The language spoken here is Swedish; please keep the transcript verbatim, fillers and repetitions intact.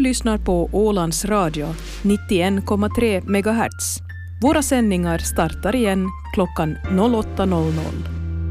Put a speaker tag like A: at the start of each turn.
A: lyssnar på Ålands Radio nittioen komma tre megahertz. Våra sändningar startar igen klockan åtta noll noll.